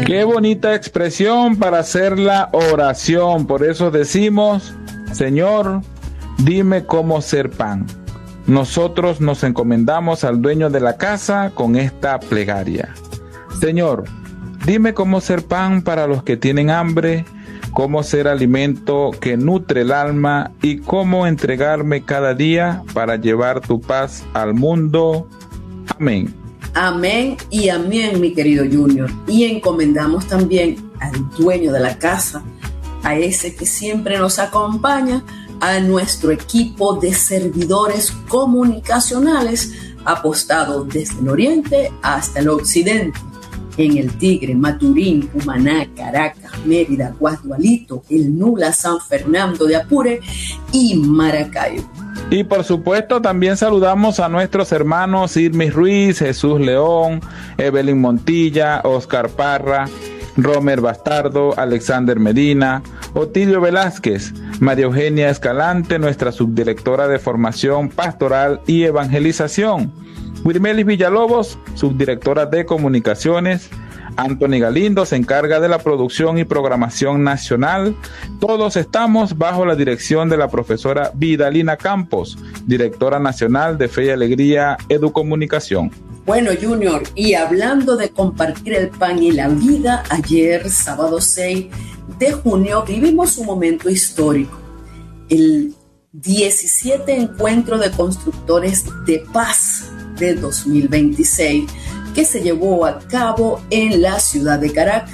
Qué bonita expresión para hacer la oración. Por eso decimos, Señor, dime cómo ser pan. Nosotros nos encomendamos al dueño de la casa con esta plegaria. Señor, dime cómo ser pan para los que tienen hambre, cómo ser alimento que nutre el alma y cómo entregarme cada día para llevar tu paz al mundo. Amén. Amén y amén, mi querido Junior. Y encomendamos también al dueño de la casa, a ese que siempre nos acompaña, a nuestro equipo de servidores comunicacionales apostados desde el oriente hasta el occidente, en el Tigre, Maturín, Cumaná, Caracas, Mérida, Guasdualito, el Nula, San Fernando de Apure y Maracaibo. Y por supuesto también saludamos a nuestros hermanos Irmis Ruiz, Jesús León, Evelyn Montilla, Oscar Parra, Romer Bastardo, Alexander Medina, Otilio Velázquez, María Eugenia Escalante, nuestra subdirectora de Formación Pastoral y Evangelización, Wirmelis Villalobos, subdirectora de Comunicaciones, Anthony Galindo se encarga de la producción y programación nacional. Todos estamos bajo la dirección de la profesora Vidalina Campos, directora nacional de Fe y Alegría Educomunicación. Bueno, Junior, y hablando de compartir el pan y la vida, ayer, sábado 6 de junio, vivimos un momento histórico. El 17 Encuentro de Constructores de Paz de 2026, que se llevó a cabo en la ciudad de Caracas.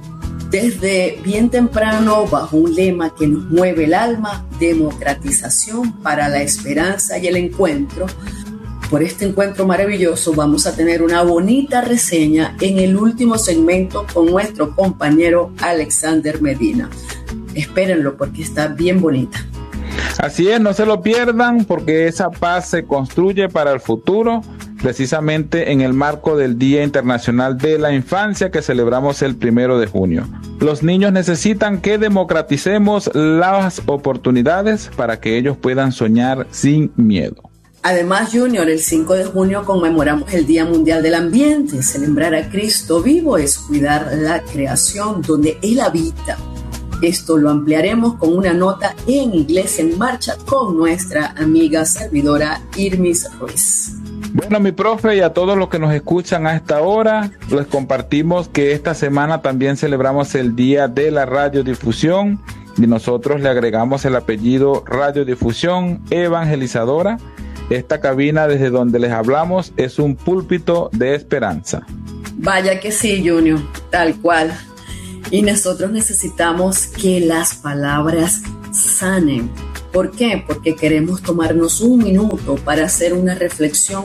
Desde bien temprano, bajo un lema que nos mueve el alma, democratización para la esperanza y el encuentro. Por este encuentro maravilloso vamos a tener una bonita reseña en el último segmento con nuestro compañero Alexander Medina. Espérenlo porque está bien bonita. Así es, no se lo pierdan porque esa paz se construye para el futuro, precisamente en el marco del Día Internacional de la Infancia que celebramos el 1 de junio. Los niños necesitan que democraticemos las oportunidades para que ellos puedan soñar sin miedo. Además, Junior, el 5 de junio conmemoramos el Día Mundial del Ambiente. Celebrar a Cristo vivo es cuidar la creación donde Él habita. Esto lo ampliaremos con una nota en Iglesia en Marcha con nuestra amiga servidora Irmis Ruiz. Bueno, mi profe, y a todos los que nos escuchan a esta hora, les compartimos que esta semana también celebramos el Día de la Radiodifusión y nosotros le agregamos el apellido Radiodifusión Evangelizadora. Esta cabina desde donde les hablamos es un púlpito de esperanza. Vaya que sí, Junior, tal cual. Y nosotros necesitamos que las palabras sanen. ¿Por qué? Porque queremos tomarnos un minuto para hacer una reflexión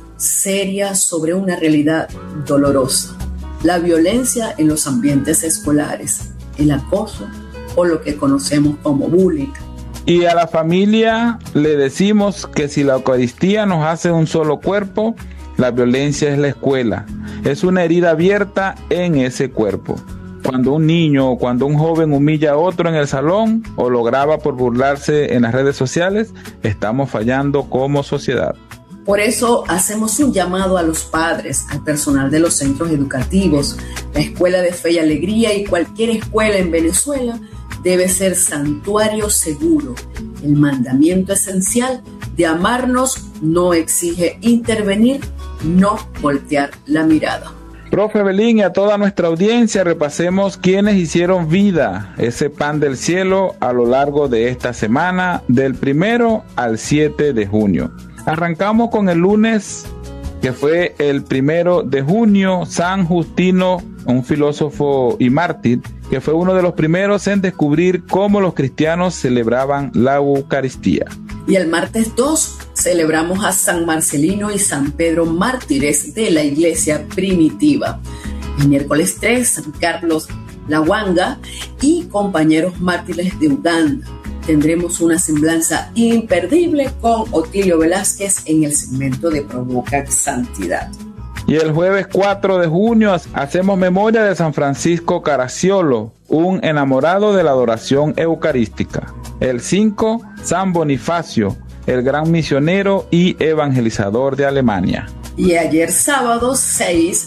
seria sobre una realidad dolorosa. La violencia en los ambientes escolares, el acoso o lo que conocemos como bullying. Y a la familia le decimos que si la Eucaristía nos hace un solo cuerpo, la violencia es la escuela. Es una herida abierta en ese cuerpo. Cuando un niño o cuando un joven humilla a otro en el salón o lo graba por burlarse en las redes sociales, estamos fallando como sociedad. Por eso hacemos un llamado a los padres, al personal de los centros educativos, la Escuela de Fe y Alegría y cualquier escuela en Venezuela debe ser santuario seguro. El mandamiento esencial de amarnos no exige intervenir, no voltear la mirada. Profe Belín, y a toda nuestra audiencia, repasemos quiénes hicieron vida ese pan del cielo a lo largo de esta semana, del 1 al 7 de junio. Arrancamos con el lunes, que fue el 1 de junio, San Justino, un filósofo y mártir, que fue uno de los primeros en descubrir cómo los cristianos celebraban la Eucaristía. Y el martes 2 celebramos a San Marcelino y San Pedro, mártires de la iglesia primitiva. El miércoles 3, San Carlos Lawanga y compañeros mártires de Uganda. Tendremos una semblanza imperdible con Otilio Velázquez en el segmento de Provoca Santidad. Y el jueves 4 de junio hacemos memoria de San Francisco Caracciolo, un enamorado de la adoración eucarística. El 5, San Bonifacio, el gran misionero y evangelizador de Alemania. Y ayer sábado 6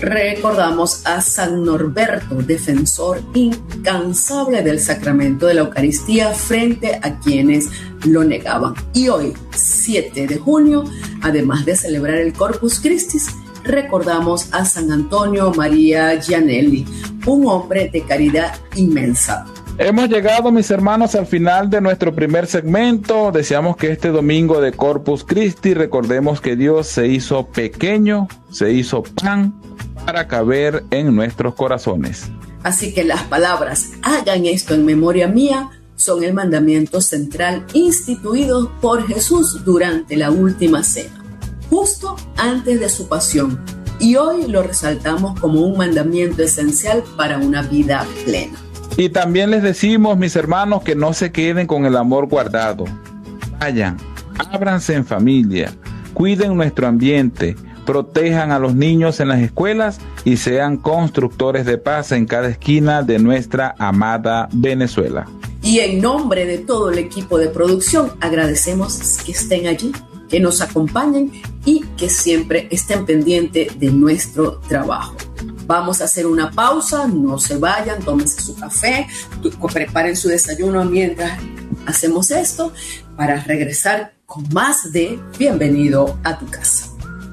recordamos a San Norberto, defensor incansable del sacramento de la Eucaristía frente a quienes lo negaban. Y hoy, 7 de junio, además de celebrar el Corpus Christi, recordamos a San Antonio María Gianelli, un hombre de caridad inmensa. Hemos llegado, mis hermanos, al final de nuestro primer segmento. Deseamos que este domingo de Corpus Christi recordemos que Dios se hizo pequeño, se hizo pan para caber en nuestros corazones. Así que las palabras "hagan esto en memoria mía" son el mandamiento central instituido por Jesús durante la última cena, justo antes de su pasión. Y hoy lo resaltamos como un mandamiento esencial para una vida plena. Y también les decimos, mis hermanos, que no se queden con el amor guardado. Vayan, ábranse en familia, cuiden nuestro ambiente, protejan a los niños en las escuelas y sean constructores de paz en cada esquina de nuestra amada Venezuela. Y en nombre de todo el equipo de producción, agradecemos que estén allí, que nos acompañen y que siempre estén pendientes de nuestro trabajo. Vamos a hacer una pausa, no se vayan, tómense su café, preparen su desayuno mientras hacemos esto para regresar con más de Bienvenido a tu casa.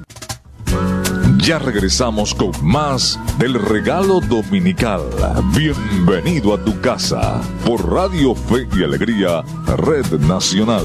Ya regresamos con más del regalo dominical. Bienvenido a tu casa por Radio Fe y Alegría, Red Nacional.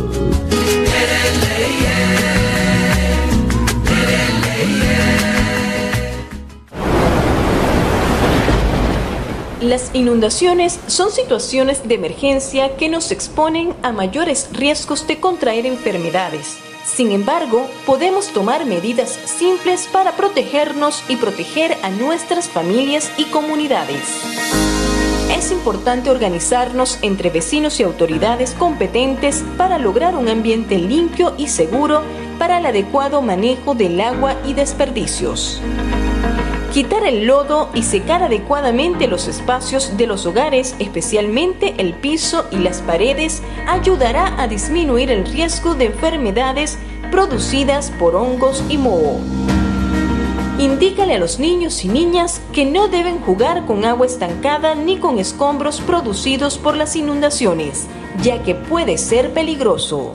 Las inundaciones son situaciones de emergencia que nos exponen a mayores riesgos de contraer enfermedades. Sin embargo, podemos tomar medidas simples para protegernos y proteger a nuestras familias y comunidades. Es importante organizarnos entre vecinos y autoridades competentes para lograr un ambiente limpio y seguro para el adecuado manejo del agua y desperdicios. Quitar el lodo y secar adecuadamente los espacios de los hogares, especialmente el piso y las paredes, ayudará a disminuir el riesgo de enfermedades producidas por hongos y moho. Indícale a los niños y niñas que no deben jugar con agua estancada ni con escombros producidos por las inundaciones, ya que puede ser peligroso.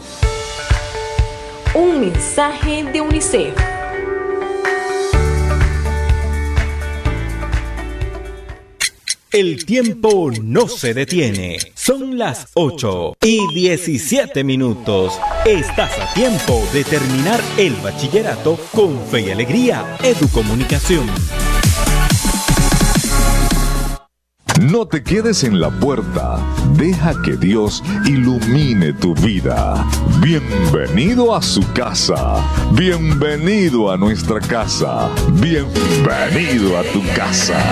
Un mensaje de UNICEF. El tiempo no se detiene. Son las 8:17. Estás a tiempo de terminar el bachillerato con Fe y Alegría Educomunicación. No te quedes en la puerta. Deja que Dios ilumine tu vida. Bienvenido a su casa. Bienvenido a nuestra casa. Bienvenido a tu casa.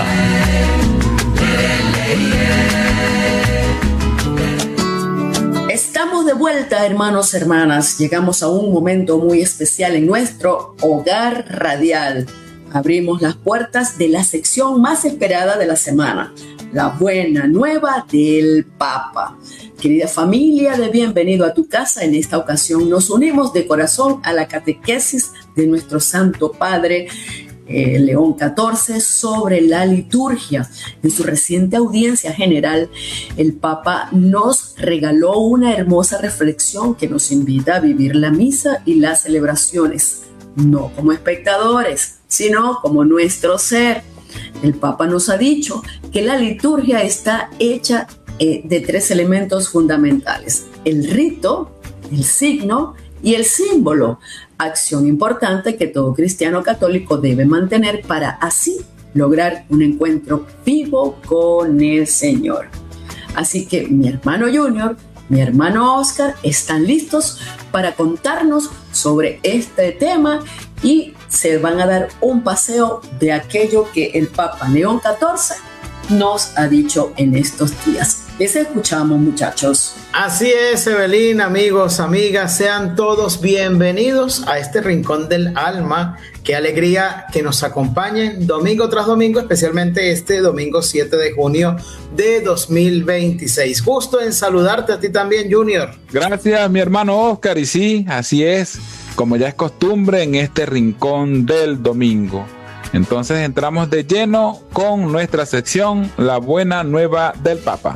Estamos de vuelta, hermanos, hermanas. Llegamos a un momento muy especial en nuestro hogar radial. Abrimos las puertas de la sección más esperada de la semana, la buena nueva del Papa. Querida familia de Bienvenido a tu casa, en esta ocasión nos unimos de corazón a la catequesis de nuestro Santo Padre León XIV sobre la liturgia. En su reciente audiencia general, el Papa nos regaló una hermosa reflexión que nos invita a vivir la misa y las celebraciones, no como espectadores, sino como nuestro ser. El Papa nos ha dicho que la liturgia está hecha de 3 elementos fundamentales: el rito, el signo y el símbolo, acción importante que todo cristiano católico debe mantener para así lograr un encuentro vivo con el Señor. Así que mi hermano Junior, mi hermano Oscar están listos para contarnos sobre este tema y se van a dar un paseo de aquello que el Papa León XIV nos ha dicho en estos días. Les escuchamos, muchachos. Así es, Evelyn, amigos, amigas, sean todos bienvenidos a este rincón del alma. Qué alegría que nos acompañen domingo tras domingo, especialmente este domingo 7 de junio de 2026. Gusto en saludarte a ti también, Junior. Gracias, mi hermano Oscar, y sí, así es, como ya es costumbre en este rincón del domingo. Entonces entramos de lleno con nuestra sección La Buena Nueva del Papa.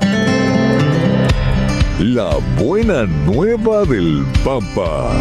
La Buena Nueva del Papa.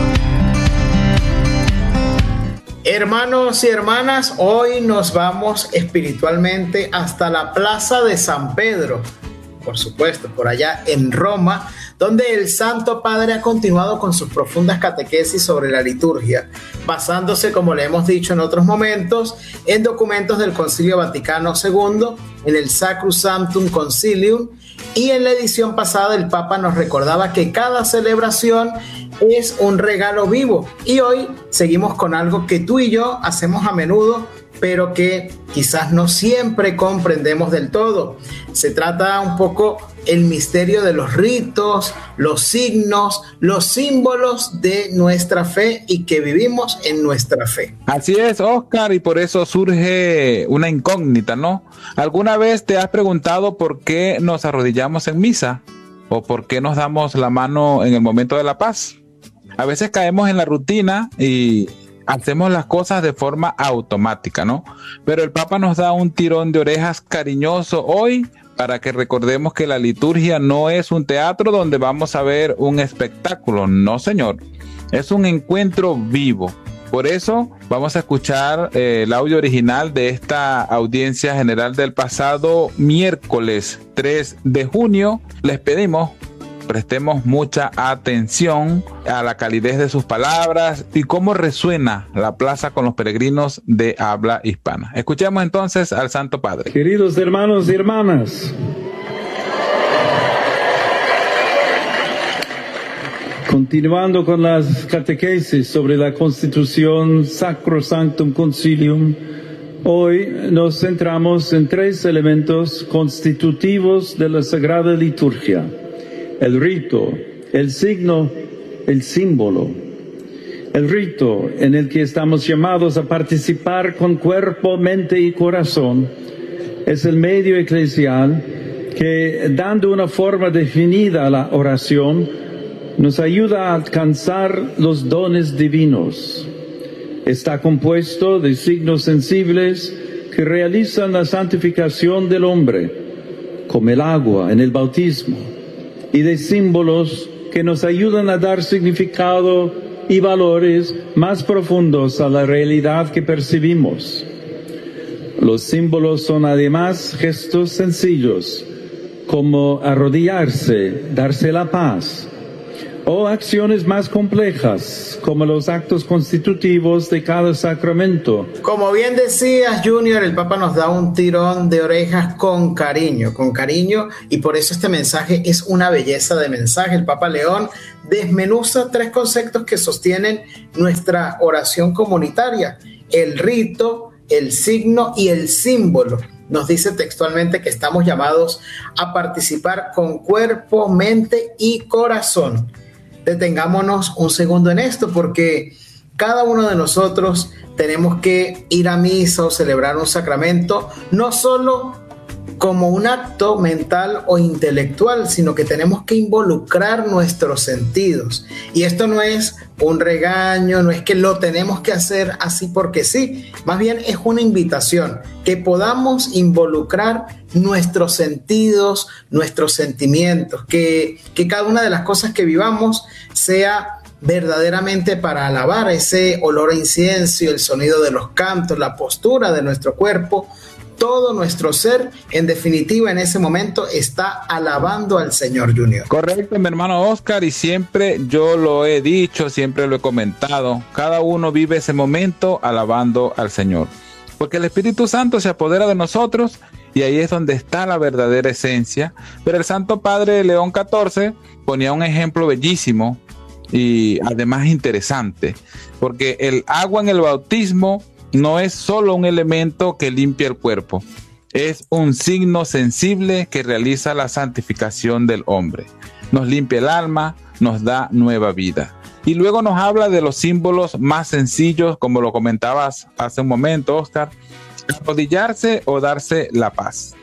Hermanos y hermanas, hoy nos vamos espiritualmente hasta la Plaza de San Pedro, por supuesto, por allá en Roma, donde el Santo Padre ha continuado con sus profundas catequesis sobre la liturgia, basándose, como le hemos dicho en otros momentos, en documentos del Concilio Vaticano II, en el Sacrosanctum Concilium, y en la edición pasada el Papa nos recordaba que cada celebración es un regalo vivo, y hoy seguimos con algo que tú y yo hacemos a menudo, pero que quizás no siempre comprendemos del todo. Se trata un poco el misterio de los ritos, los signos, los símbolos de nuestra fe y que vivimos en nuestra fe. Así es, Oscar, y por eso surge una incógnita, ¿no? ¿Alguna vez te has preguntado por qué nos arrodillamos en misa? ¿O por qué nos damos la mano en el momento de la paz? A veces caemos en la rutina y hacemos las cosas de forma automática, ¿no? Pero el Papa nos da un tirón de orejas cariñoso hoy para que recordemos que la liturgia no es un teatro donde vamos a ver un espectáculo, no señor, es un encuentro vivo. Por eso vamos a escuchar el audio original de esta audiencia general del pasado miércoles 3 de junio. Les pedimos prestemos mucha atención a la calidez de sus palabras y cómo resuena la plaza con los peregrinos de habla hispana. Escuchemos entonces al Santo Padre. Queridos hermanos y hermanas, continuando con las catequesis sobre la Constitución Sacrosanctum Concilium, hoy nos centramos en 3 elementos constitutivos de la Sagrada Liturgia: el rito, el signo, el símbolo. El rito en el que estamos llamados a participar con cuerpo, mente y corazón es el medio eclesial que, dando una forma definida a la oración, nos ayuda a alcanzar los dones divinos. Está compuesto de signos sensibles que realizan la santificación del hombre, como el agua en el bautismo, y de símbolos que nos ayudan a dar significado y valores más profundos a la realidad que percibimos. Los símbolos son además gestos sencillos, como arrodillarse, darse la paz, o acciones más complejas, como los actos constitutivos de cada sacramento. Como bien decías, Junior, el Papa nos da un tirón de orejas con cariño, y por eso este mensaje es una belleza de mensaje. El Papa León desmenuza 3 conceptos que sostienen nuestra oración comunitaria: el rito, el signo y el símbolo. Nos dice textualmente que estamos llamados a participar con cuerpo, mente y corazón. Detengámonos un segundo en esto, porque cada uno de nosotros tenemos que ir a misa o celebrar un sacramento, no solo como un acto mental o intelectual, sino que tenemos que involucrar nuestros sentidos. Y esto no es un regaño, no es que lo tenemos que hacer así porque sí, más bien es una invitación, que podamos involucrar nuestros sentidos, nuestros sentimientos, que cada una de las cosas que vivamos sea verdaderamente para alabar. Ese olor a incienso, el sonido de los cantos, la postura de nuestro cuerpo, todo nuestro ser, en definitiva, en ese momento está alabando al Señor, Junior. Correcto, mi hermano Oscar, y siempre yo lo he dicho, siempre lo he comentado, cada uno vive ese momento alabando al Señor, porque el Espíritu Santo se apodera de nosotros y ahí es donde está la verdadera esencia. Pero el Santo Padre León XIV ponía un ejemplo bellísimo y además interesante, porque el agua en el bautismo no es solo un elemento que limpia el cuerpo, es un signo sensible que realiza la santificación del hombre. Nos limpia el alma, nos da nueva vida. Y luego nos habla de los símbolos más sencillos, como lo comentabas hace un momento, Oscar: arrodillarse o darse la paz.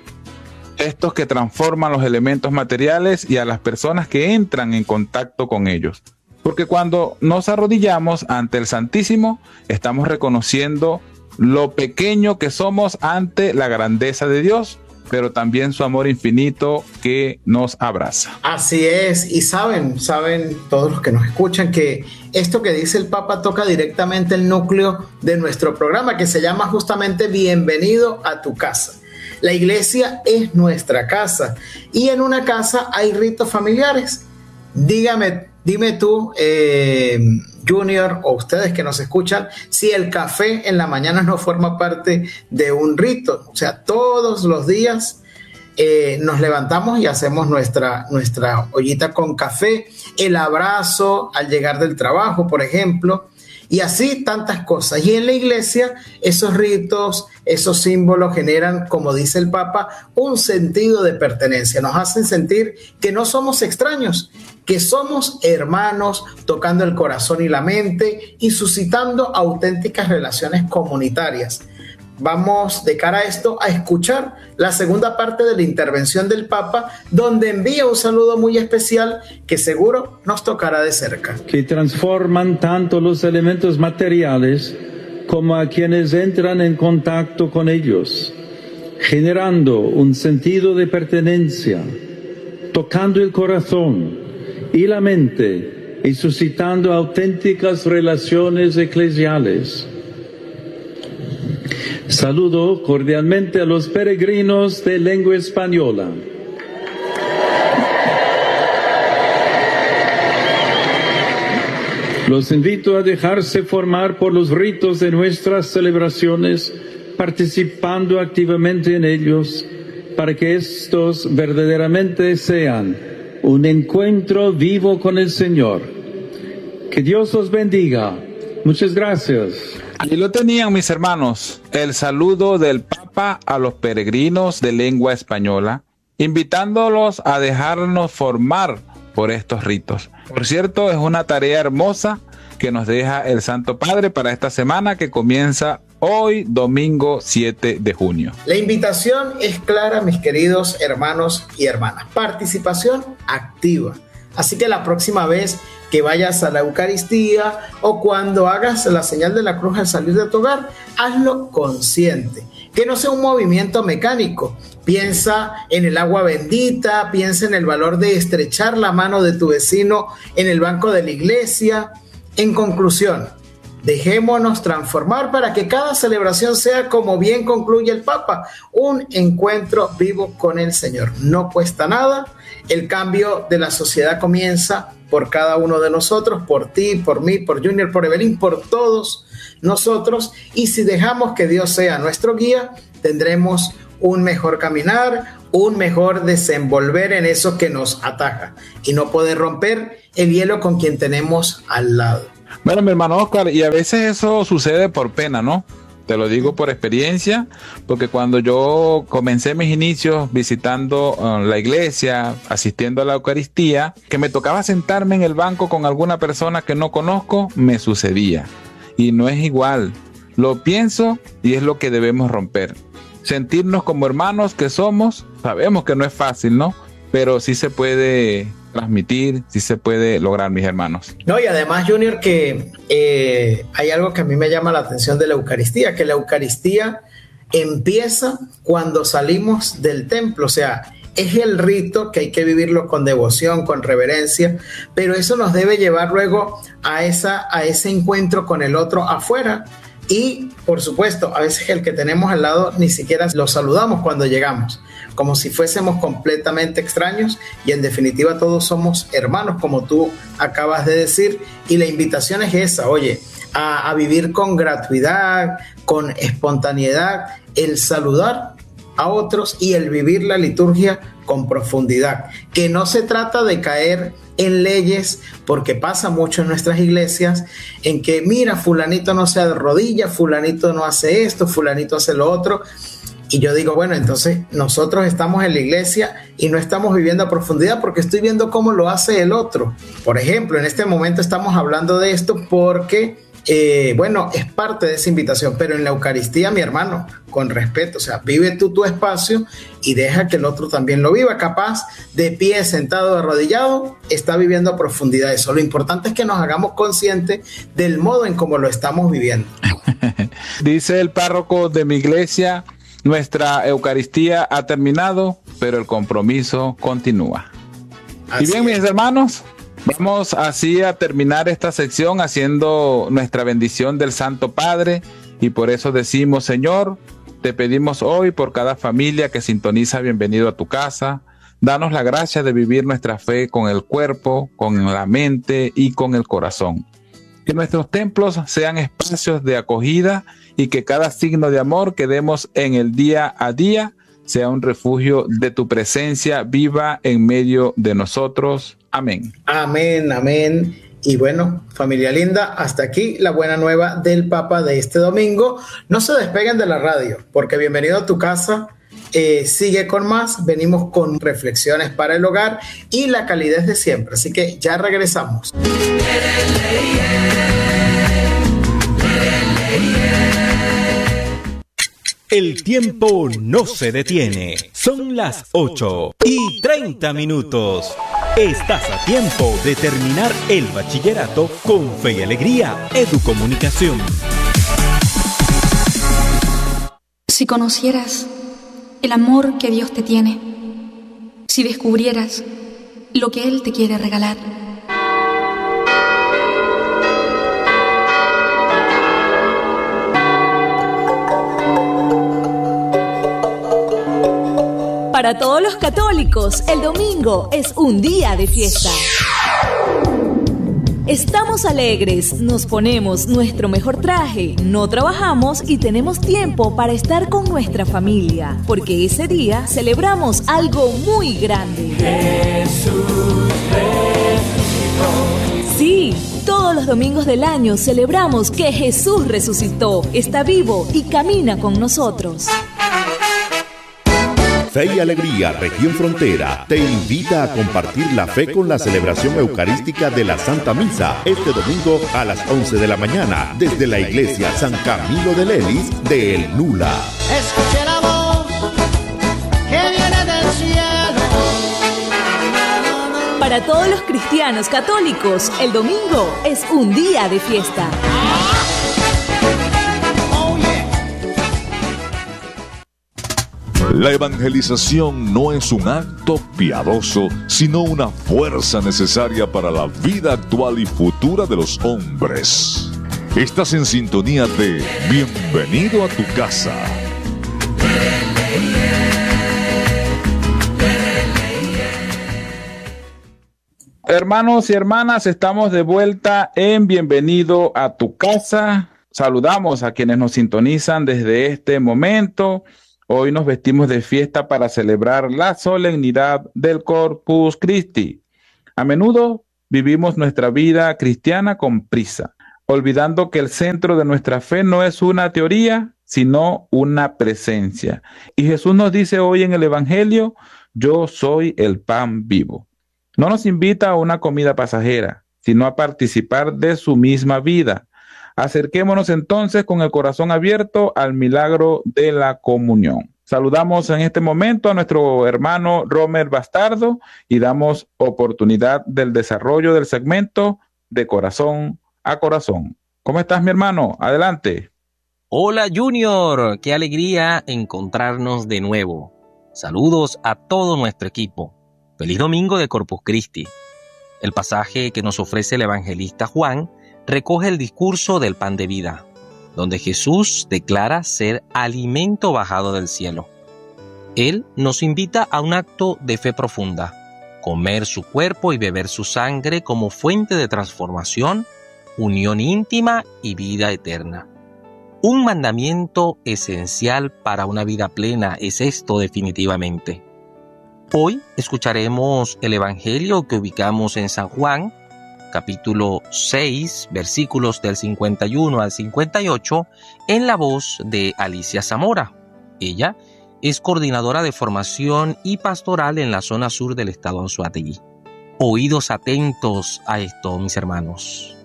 Estos que transforman los elementos materiales y a las personas que entran en contacto con ellos. Porque cuando nos arrodillamos ante el Santísimo, estamos reconociendo lo pequeño que somos ante la grandeza de Dios, pero también su amor infinito que nos abraza. Así es, y saben todos los que nos escuchan que esto que dice el Papa toca directamente el núcleo de nuestro programa, que se llama justamente Bienvenido a tu casa. La iglesia es nuestra casa, y en una casa hay ritos familiares. Dime tú, Junior, o ustedes que nos escuchan, si el café en la mañana no forma parte de un rito. O sea, todos los días nos levantamos y hacemos nuestra ollita con café, el abrazo al llegar del trabajo, por ejemplo, y así tantas cosas. Y en la iglesia esos ritos, esos símbolos generan, como dice el Papa, un sentido de pertenencia. Nos hacen sentir que no somos extraños, que somos hermanos, tocando el corazón y la mente y suscitando auténticas relaciones comunitarias. Vamos de cara a esto a escuchar la segunda parte de la intervención del Papa, donde envía un saludo muy especial que seguro nos tocará de cerca. Que transforman tanto los elementos materiales como a quienes entran en contacto con ellos, generando un sentido de pertenencia, tocando el corazón y la mente y suscitando auténticas relaciones eclesiales. Saludo cordialmente a los peregrinos de lengua española. Los invito a dejarse formar por los ritos de nuestras celebraciones, participando activamente en ellos, para que estos verdaderamente sean un encuentro vivo con el Señor. Que Dios os bendiga. Muchas gracias. Ahí lo tenían, mis hermanos, el saludo del Papa a los peregrinos de lengua española, invitándolos a dejarnos formar por estos ritos. Por cierto, es una tarea hermosa que nos deja el Santo Padre para esta semana que comienza hoy, domingo 7 de junio. La invitación es clara, mis queridos hermanos y hermanas. Participación activa. Así que la próxima vez que vayas a la Eucaristía o cuando hagas la señal de la cruz al salir de tu hogar, hazlo consciente. Que no sea un movimiento mecánico. Piensa en el agua bendita, piensa en el valor de estrechar la mano de tu vecino en el banco de la iglesia. En conclusión, dejémonos transformar para que cada celebración sea, como bien concluye el Papa, un encuentro vivo con el Señor. No cuesta nada. El cambio de la sociedad comienza por cada uno de nosotros, por ti, por mí, por Junior, por Evelyn, por todos nosotros. Y si dejamos que Dios sea nuestro guía, tendremos un mejor caminar, un mejor desenvolver en eso que nos ataja y no poder romper el hielo con quien tenemos al lado. Bueno, mi hermano Oscar, y a veces eso sucede por pena, ¿no? Te lo digo por experiencia, porque cuando yo comencé mis inicios visitando la iglesia, asistiendo a la Eucaristía, que me tocaba sentarme en el banco con alguna persona que no conozco, me sucedía. Y no es igual. Lo pienso y es lo que debemos romper. Sentirnos como hermanos que somos, sabemos que no es fácil, ¿no? Pero sí se puede transmitir, sí se puede lograr, mis hermanos. No, y además, Junior, que hay algo que a mí me llama la atención de la Eucaristía, que la Eucaristía empieza cuando salimos del templo, o sea, es el rito que hay que vivirlo con devoción, con reverencia, pero eso nos debe llevar luego a ese encuentro con el otro afuera. Y, por supuesto, a veces el que tenemos al lado ni siquiera lo saludamos cuando llegamos, como si fuésemos completamente extraños, y en definitiva todos somos hermanos, como tú acabas de decir, y la invitación es esa, oye, a vivir con gratuidad, con espontaneidad, el saludar a otros y el vivir la liturgia con profundidad, que no se trata de caer en leyes, porque pasa mucho en nuestras iglesias, en que mira, fulanito no se arrodilla, fulanito no hace esto, fulanito hace lo otro, y yo digo, bueno, entonces nosotros estamos en la iglesia y no estamos viviendo a profundidad porque estoy viendo cómo lo hace el otro. Por ejemplo, en este momento estamos hablando de esto porque bueno, es parte de esa invitación, pero en la Eucaristía, mi hermano, con respeto, o sea, vive tú tu espacio y deja que el otro también lo viva. Capaz, de pie, sentado, arrodillado, está viviendo a profundidad eso. Lo importante es que nos hagamos conscientes del modo en cómo lo estamos viviendo. Dice el párroco de mi iglesia: nuestra Eucaristía ha terminado, pero el compromiso continúa. Así y bien, es. mis hermanos, vamos así a terminar esta sección haciendo nuestra bendición del Santo Padre, y por eso decimos: Señor, te pedimos hoy por cada familia que sintoniza Bienvenido a tu Casa. Danos la gracia de vivir nuestra fe con el cuerpo, con la mente y con el corazón. Que nuestros templos sean espacios de acogida y que cada signo de amor que demos en el día a día sea un refugio de tu presencia viva en medio de nosotros. Amén. Amén, amén. Y bueno, familia linda, hasta aquí la buena nueva del Papa de este domingo. No se despeguen de la radio, porque Bienvenido a tu Casa sigue con más. Venimos con reflexiones para el hogar y la calidez de siempre. Así que ya regresamos. El tiempo no se detiene. Son las 8:30. Estás a tiempo de terminar el bachillerato con Fe y Alegría Educomunicación. Si conocieras el amor que Dios te tiene, si descubrieras lo que Él te quiere regalar. Para todos los católicos, el domingo es un día de fiesta. Estamos alegres, nos ponemos nuestro mejor traje, no trabajamos y tenemos tiempo para estar con nuestra familia, porque ese día celebramos algo muy grande. Jesús resucitó. Sí, todos los domingos del año celebramos que Jesús resucitó, está vivo y camina con nosotros. Fe y Alegría, Región Frontera, te invita a compartir la fe con la celebración eucarística de la Santa Misa este domingo a las 11 de la mañana desde la Iglesia San Camilo de Lelis de El Nula. Escuche la voz que viene del cielo. Para todos los cristianos católicos, el domingo es un día de fiesta. La evangelización no es un acto piadoso, sino una fuerza necesaria para la vida actual y futura de los hombres. Estás en sintonía de Bienvenido a tu Casa. Hermanos y hermanas, estamos de vuelta en Bienvenido a tu Casa. Saludamos a quienes nos sintonizan desde este momento. Hoy nos vestimos de fiesta para celebrar la solemnidad del Corpus Christi. A menudo vivimos nuestra vida cristiana con prisa, olvidando que el centro de nuestra fe no es una teoría, sino una presencia. Y Jesús nos dice hoy en el Evangelio: yo soy el pan vivo. No nos invita a una comida pasajera, sino a participar de su misma vida. Acerquémonos entonces con el corazón abierto al milagro de la comunión. Saludamos en este momento a nuestro hermano Romer Bastardo y damos oportunidad del desarrollo del segmento de corazón a corazón. ¿Cómo estás, mi hermano? Adelante. Hola, Junior. Qué alegría encontrarnos de nuevo. Saludos a todo nuestro equipo. Feliz domingo de Corpus Christi. El pasaje que nos ofrece el evangelista Juan recoge el discurso del pan de vida, donde Jesús declara ser alimento bajado del cielo. Él nos invita a un acto de fe profunda, comer su cuerpo y beber su sangre como fuente de transformación, unión íntima y vida eterna. Un mandamiento esencial para una vida plena es esto definitivamente. Hoy escucharemos el evangelio que ubicamos en San Juan, capítulo 6, versículos del 51 al 58, en la voz de Alicia Zamora. Ella es coordinadora de formación y pastoral en la zona sur del estado Anzoátegui. Oídos atentos a esto, mis hermanos.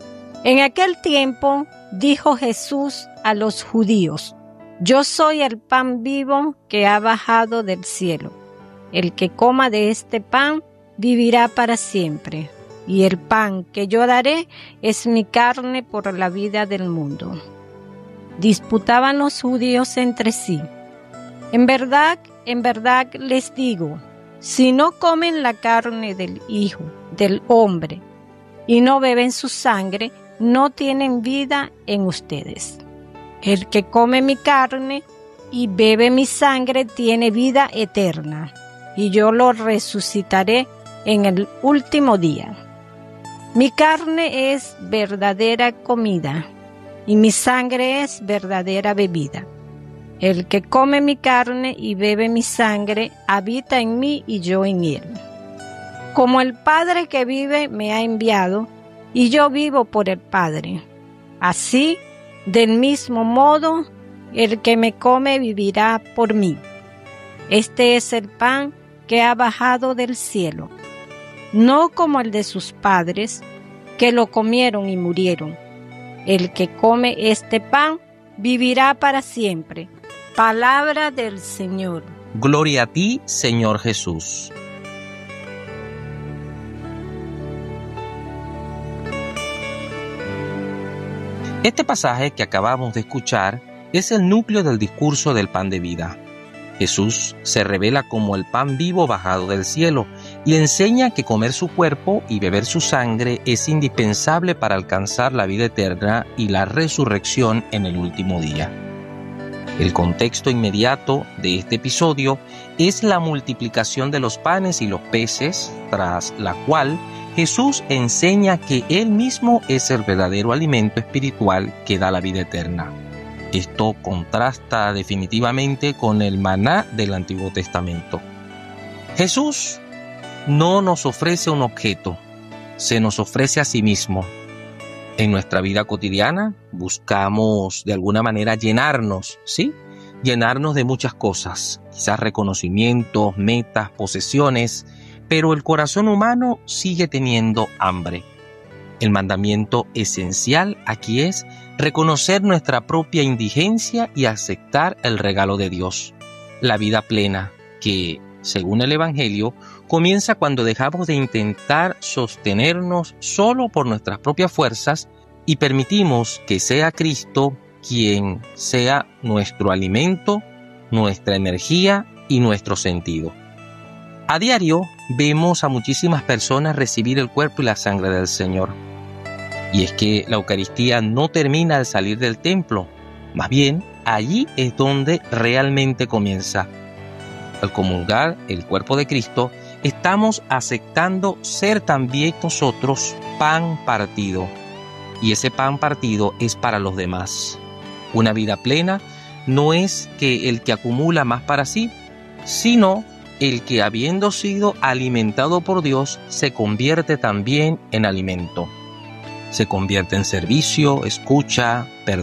En aquel tiempo dijo Jesús a los judíos: Yo soy el pan vivo que ha bajado del cielo. El que coma de este pan vivirá para siempre, y el pan que yo daré es mi carne por la vida del mundo. Disputaban los judíos entre sí. En verdad les digo, si no comen la carne del Hijo del Hombre y no beben su sangre, no tienen vida en ustedes. El que come mi carne y bebe mi sangre tiene vida eterna, y yo lo resucitaré en el último día. Mi carne es verdadera comida, y mi sangre es verdadera bebida. El que come mi carne y bebe mi sangre habita en mí y yo en él. Como el Padre que vive me ha enviado, y yo vivo por el Padre. Así, del mismo modo, el que me come vivirá por mí. Este es el pan que ha bajado del cielo, no como el de sus padres, que lo comieron y murieron. El que come este pan vivirá para siempre. Palabra del Señor. Gloria a ti, Señor Jesús. Este pasaje que acabamos de escuchar es el núcleo del discurso del pan de vida. Jesús se revela como el pan vivo bajado del cielo y enseña que comer su cuerpo y beber su sangre es indispensable para alcanzar la vida eterna y la resurrección en el último día. El contexto inmediato de este episodio es la multiplicación de los panes y los peces, tras la cual Jesús enseña que Él mismo es el verdadero alimento espiritual que da la vida eterna. Esto contrasta definitivamente con el maná del Antiguo Testamento. Jesús no nos ofrece un objeto, se nos ofrece a sí mismo. En nuestra vida cotidiana buscamos de alguna manera llenarnos, ¿sí? Llenarnos de muchas cosas, quizás reconocimientos, metas, posesiones, pero el corazón humano sigue teniendo hambre. El mandamiento esencial aquí es reconocer nuestra propia indigencia y aceptar el regalo de Dios, la vida plena, que, según el Evangelio, comienza cuando dejamos de intentar sostenernos solo por nuestras propias fuerzas y permitimos que sea Cristo quien sea nuestro alimento, nuestra energía y nuestro sentido. A diario vemos a muchísimas personas recibir el cuerpo y la sangre del Señor. Y es que la Eucaristía no termina al salir del templo, más bien allí es donde realmente comienza. Al comulgar el cuerpo de Cristo, estamos aceptando ser también nosotros pan partido. Y ese pan partido es para los demás. Una vida plena no es que el que acumula más para sí, sino el que, habiendo sido alimentado por Dios, se convierte también en alimento. Se convierte en servicio, escucha, perdón.